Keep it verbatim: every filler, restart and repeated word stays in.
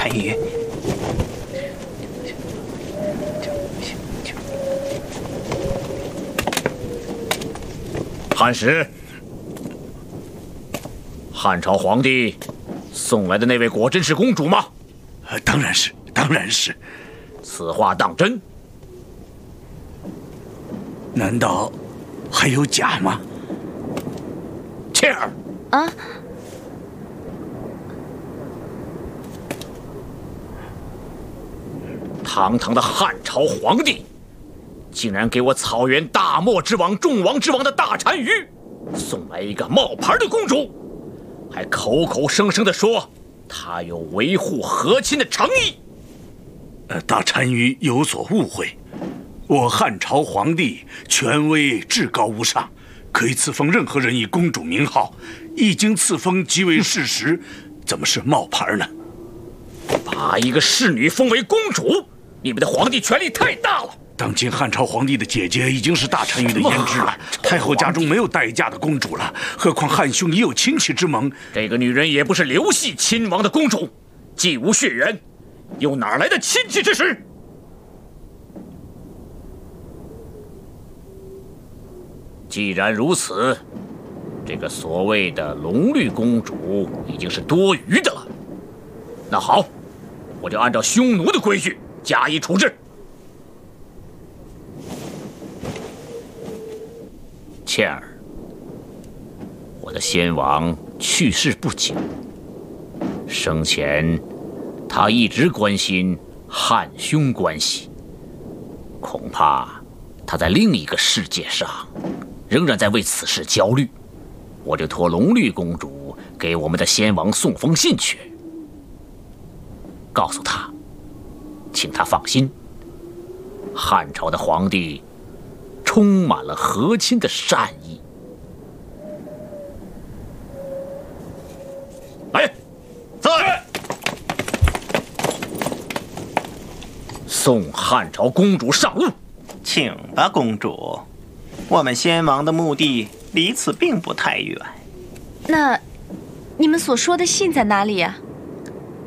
单于。 汉使，汉朝皇帝送来的那位果真是公主吗？ 呃，当然是，当然是。 此话当真？ 难道还有假吗？ 倩儿啊！ 堂堂的汉朝皇帝，竟然给我草原大漠之王、众王之王的大单于送来一个冒牌的公主，还口口声声地说他有维护和亲的诚意。 呃，大单于有所误会，我汉朝皇帝权威至高无上，可以赐封任何人以公主名号，一经赐封即为事实，怎么是冒牌呢？ 把一个侍女封为公主，你们的皇帝权力太大了。 当今汉朝皇帝的姐姐已经是大单于的胭脂了，太后家中没有待嫁的公主了，何况汉兄已有亲戚之盟。 这个女人也不是刘系亲王的公主，既无血缘，又哪来的亲戚之实？既然如此，这个所谓的龙绿公主已经是多余的了。那好，我就按照匈奴的规矩加以处置。倩儿，我的先王去世不久，生前他一直关心汉匈关系，恐怕他在另一个世界上仍然在为此事焦虑。我就托龙绿公主给我们的先王送封信去，告诉他，请他放心，汉朝的皇帝充满了和亲的善意。哎，在送汉朝公主上路。 请吧，公主。我们先王的墓地离此并不太远。 那，你们所说的信在哪里呀？